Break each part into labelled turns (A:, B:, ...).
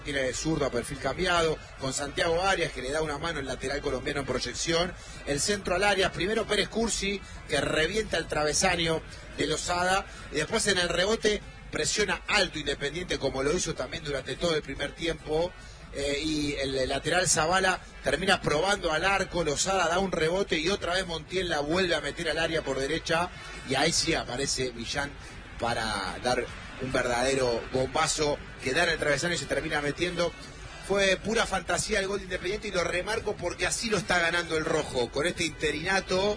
A: Tiene zurdo a perfil cambiado, con Santiago Arias que le da una mano al lateral colombiano en proyección. El centro al área, primero Pérez Cursi que revienta el travesaño de Lozada y después en el rebote presiona alto Independiente como lo hizo también durante todo el primer tiempo. Y el lateral Zavala termina probando al arco, Lozada da un rebote y otra vez Montiel la vuelve a meter al área por derecha y ahí sí aparece Millán para dar un verdadero bombazo que da en el travesaño y se termina metiendo. Fue pura fantasía el gol de Independiente y lo remarco porque así lo está ganando el rojo, con este interinato,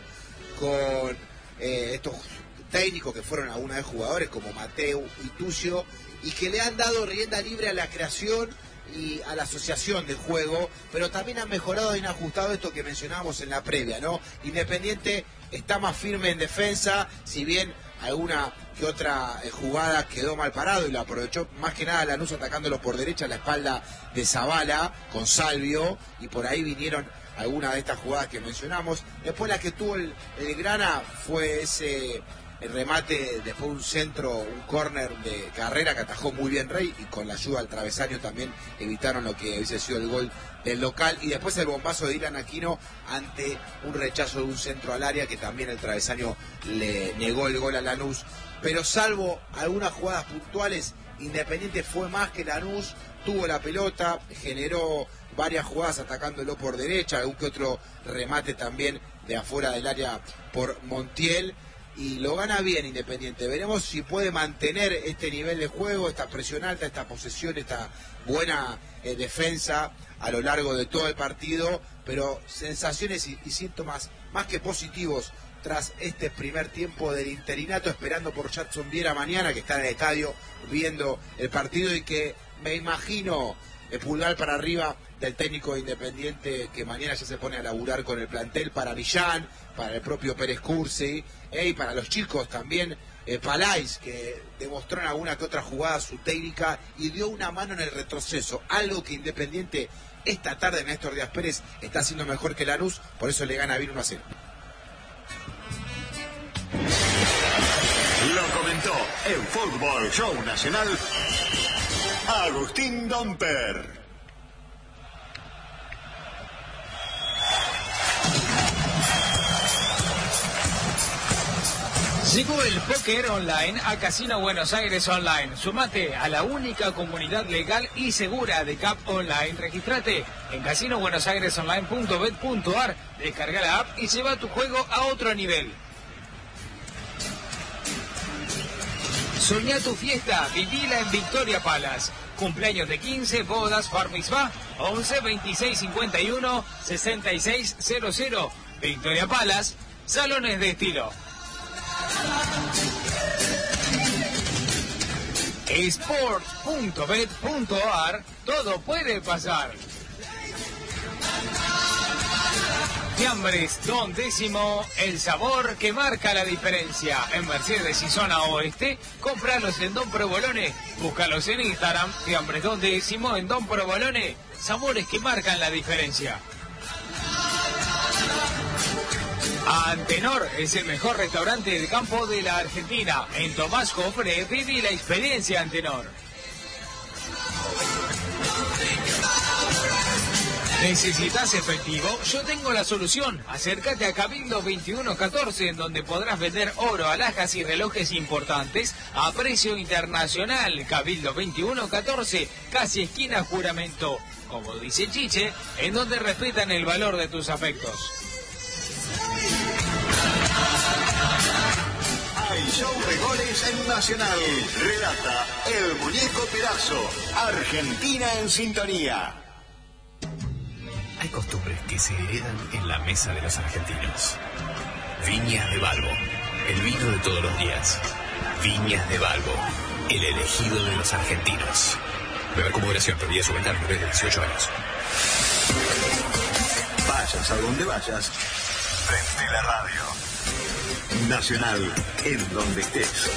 A: con estos técnicos que fueron alguna vez jugadores como Mateu y Tucio y que le han dado rienda libre a la creación y a la asociación del juego, pero también han mejorado y han ajustado esto que mencionábamos en la previa, ¿no? Independiente está más firme en defensa, si bien alguna que otra jugada quedó mal parado y lo aprovechó más que nada Lanús atacándolo por derecha a la espalda de Zavala con Salvio y por ahí vinieron algunas de estas jugadas que mencionamos. Después la que tuvo el Grana fue ese remate, después un centro, un córner de Carrera que atajó muy bien Rey y con la ayuda al travesaño también evitaron lo que hubiese sido el gol del local y después el bombazo de Dylan Aquino ante un rechazo de un centro al área que también el travesaño le negó el gol a Lanús, pero salvo algunas jugadas puntuales Independiente fue más que Lanús, tuvo la pelota, generó varias jugadas atacándolo por derecha, algún que otro remate también de afuera del área por Montiel y lo gana bien Independiente. Veremos si puede mantener este nivel de juego, esta presión alta, esta posesión, esta buena defensa a lo largo de todo el partido, pero sensaciones y síntomas más que positivos tras este primer tiempo del interinato, esperando por Jackson Viera mañana, que está en el estadio viendo el partido y que me imagino pulgar para arriba del técnico de Independiente que mañana ya se pone a laburar con el plantel para Millán, para el propio Pérez Cursi y para los chicos también, Palais que demostró en alguna que otra jugada su técnica y dio una mano en el retroceso, algo que Independiente esta tarde Néstor Díaz Pérez está haciendo mejor que Lanús, por eso le gana bien 1-0.
B: Lo comentó en Fútbol Show Nacional Agustín Domper.
C: Llegó el póker online a Casino Buenos Aires Online. Sumate a la única comunidad legal y segura de CAP Online. Registrate en casinobuenosairesonline.bet.ar, descarga la app y lleva tu juego a otro nivel. Soñá tu fiesta, vivila en Victoria Palace. Cumpleaños de 15, bodas, bar mitzvah, 11 26 51 66 00. Victoria Palace, salones de estilo. Sports.bet.ar, todo puede pasar. Fiambres Don Décimo, el sabor que marca la diferencia. En Mercedes y zona oeste, cómpralos en Don Provolone. Búscalos en Instagram, Fiambres Don Décimo en Don Provolone. Sabores que marcan la diferencia. Antenor es el mejor restaurante de campo de la Argentina. En Tomás Jofre, viví la experiencia Antenor. ¿Necesitas efectivo? Yo tengo la solución. Acércate a Cabildo 2114, en donde podrás vender oro, alhajas y relojes importantes a precio internacional. Cabildo 2114, casi esquina Juramento. Como dice Chiche, en donde respetan el valor de tus afectos.
B: Hay show de goles en Nacional. Relata el Muñeco Pedazo. Argentina en sintonía.
D: Hay costumbres que se heredan en la mesa de los argentinos. Viñas de Balbo, el vino de todos los días. Viñas de Balbo, el elegido de los argentinos. Beber con moderación, prohibida su venta a menores de 18 años.
B: Vayas a donde vayas, prende la radio. Nacional, en donde estés.